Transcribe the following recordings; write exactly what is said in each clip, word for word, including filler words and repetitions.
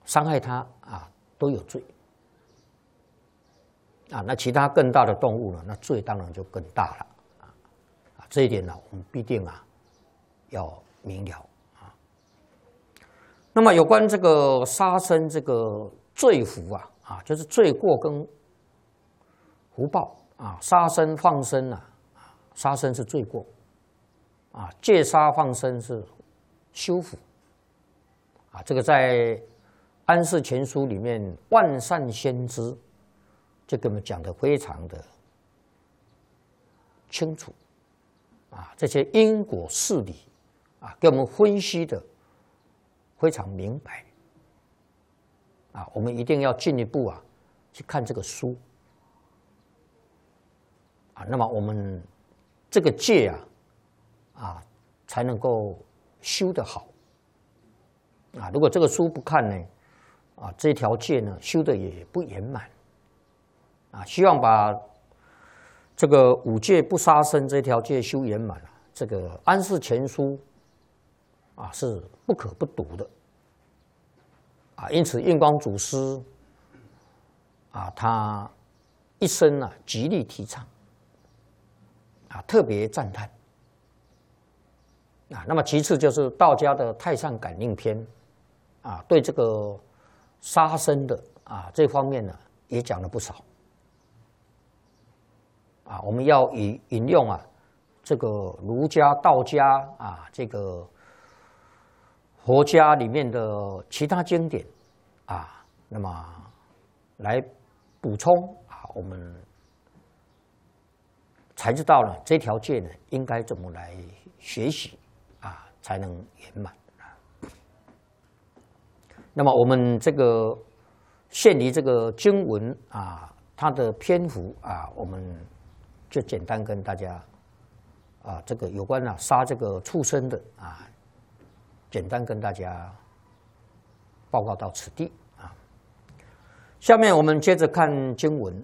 伤害它啊都有罪啊。那其他更大的动物呢，那罪当然就更大了啊。啊，这一点呢，我们必定啊要明了啊。那么有关这个杀生这个罪福啊啊，就是罪过跟福报啊，杀生放生啊，杀生是罪过啊，戒杀放生是修福啊。这个在安世全书里面，万善先知就给我们讲的非常的清楚啊，这些因果事理啊，给我们分析的非常明白啊。我们一定要进一步啊去看这个书啊，那么我们这个戒啊啊才能够修得好啊。如果这个书不看呢？啊，这条戒呢修的也不圆满，啊，希望把这个五戒不杀生这条戒修圆满了，这个安世全书啊是不可不读的，啊，因此印光祖师啊，他一生啊极力提倡，啊，特别赞叹，啊，那么其次就是道家的《太上感应篇》，啊，对这个杀生的啊这方面呢也讲了不少啊，我们要引引用啊这个儒家、道家啊这个佛家里面的其他经典啊，那么来补充啊，我们才知道呢这条戒呢应该怎么来学习啊才能圆满。那么我们这个限于这个经文啊，它的篇幅啊，我们就简单跟大家啊，这个有关啊杀这个畜生的啊，简单跟大家报告到此地啊。下面我们接着看经文，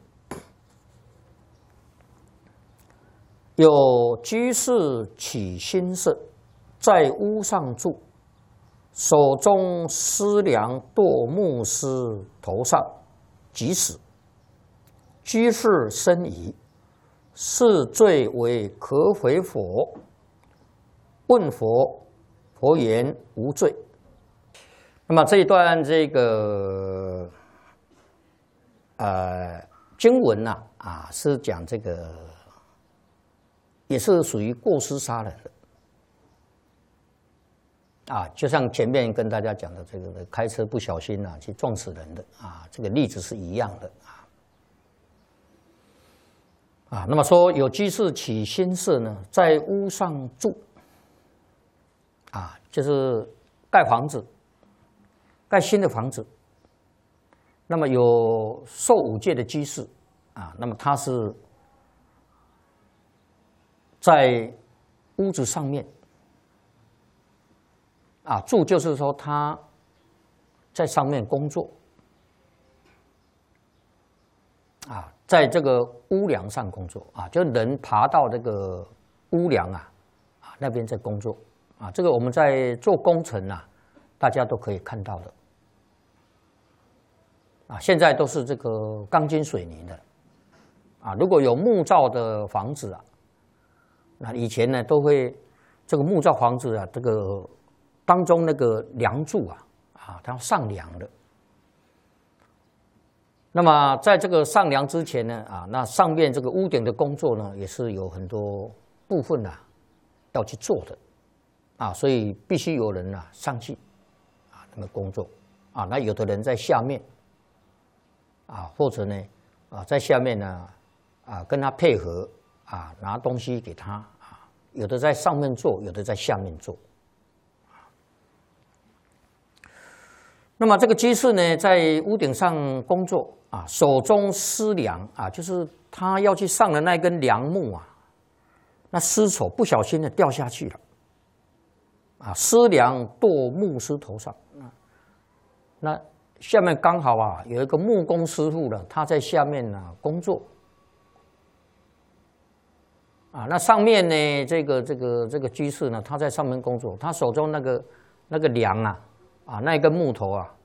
有居士起心色，在屋上住。手中施粮堕牧师头上，即死。居士深疑，是罪为可悔否？问佛，佛言无罪。那么这一段这个呃经文呢 啊, 啊是讲这个，也是属于过失杀人的。啊，就像前面跟大家讲的这个开车不小心啊，去撞死人的啊，这个例子是一样的啊。啊，那么说有居士起心色呢，在屋上住，啊，就是盖房子，盖新的房子。那么有受五戒的居士啊，那么他是在屋子上面。啊，住就是说他在上面工作，啊，在这个屋梁上工作啊，就人爬到这个屋梁啊，啊那边在工作啊，这个我们在做工程啊，大家都可以看到的，啊，现在都是这个钢筋水泥的，啊，如果有木造的房子啊，那以前呢都会这个木造房子啊，这个。当中那个梁柱啊，啊，它要上梁的。那么在这个上梁之前呢，啊，那上面这个屋顶的工作呢，也是有很多部分啊要去做的，啊，所以必须有人啊上去啊那么工作，啊，那有的人在下面，啊，或者呢，啊，在下面呢，啊，跟他配合，啊，拿东西给他，啊，有的在上面做，有的在下面做。那么这个居士呢，在屋顶上工作啊，手中施梁啊，就是他要去上的那根梁木啊，那失手不小心的掉下去了，啊，施梁堕牧师头上，那下面刚好啊有一个木工师傅呢，他在下面呢工作，啊，那上面呢这个这个这个居士呢，他在上面工作，他手中那个那个梁啊。啊，那一根木头啊，